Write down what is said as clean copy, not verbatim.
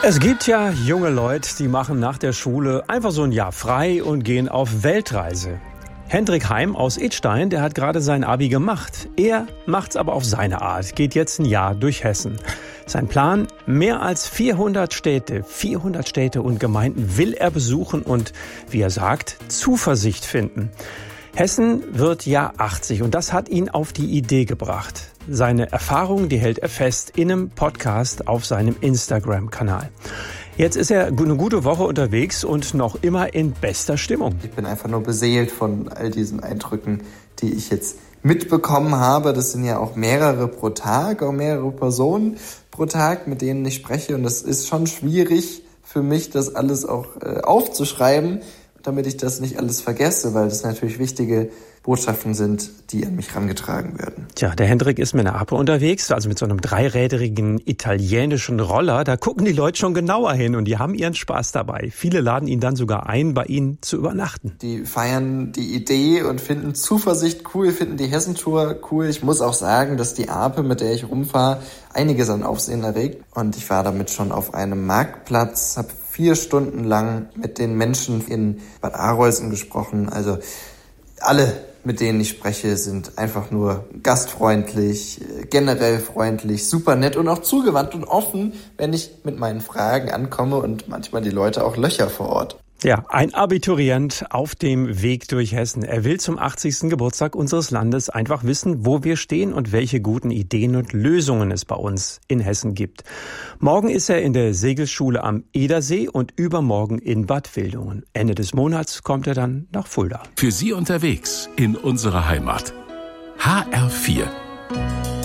Es gibt ja junge Leute, die machen nach der Schule einfach so ein Jahr frei und gehen auf Weltreise. Hendrik Heim aus Idstein, der hat gerade sein Abi gemacht. Er macht's aber auf seine Art, geht jetzt ein Jahr durch Hessen. Sein Plan, mehr als 400 Städte und Gemeinden will er besuchen und, wie er sagt, Zuversicht finden. Hessen wird Jahr 80 und das hat ihn auf die Idee gebracht. Seine Erfahrungen, die hält er fest in einem Podcast auf seinem Instagram-Kanal. Jetzt ist er eine gute Woche unterwegs und noch immer in bester Stimmung. Ich bin einfach nur beseelt von all diesen Eindrücken, die ich jetzt mitbekommen habe. Das sind ja auch mehrere pro Tag, auch mehrere Personen pro Tag, mit denen ich spreche. Und das ist schon schwierig für mich, das alles auch aufzuschreiben, damit ich das nicht alles vergesse, weil das natürlich wichtige Botschaften sind, die an mich herangetragen werden. Tja, der Hendrik ist mit einer Ape unterwegs, also mit so einem dreirädrigen italienischen Roller. Da gucken die Leute schon genauer hin und die haben ihren Spaß dabei. Viele laden ihn dann sogar ein, bei ihnen zu übernachten. Die feiern die Idee und finden Zuversicht cool, finden die Hessentour cool. Ich muss auch sagen, dass die Ape, mit der ich rumfahre, einiges an Aufsehen erregt. Und ich war damit schon auf einem Marktplatz, habe 4 Stunden lang mit den Menschen in Bad Arolsen gesprochen. Also alle, mit denen ich spreche, sind einfach nur gastfreundlich, generell freundlich, super nett und auch zugewandt und offen, wenn ich mit meinen Fragen ankomme und manchmal die Leute auch löcher vor Ort. Ja, ein Abiturient auf dem Weg durch Hessen. Er will zum 80. Geburtstag unseres Landes einfach wissen, wo wir stehen und welche guten Ideen und Lösungen es bei uns in Hessen gibt. Morgen ist er in der Segelschule am Edersee und übermorgen in Bad Wildungen. Ende des Monats kommt er dann nach Fulda. Für Sie unterwegs in unserer Heimat. HR4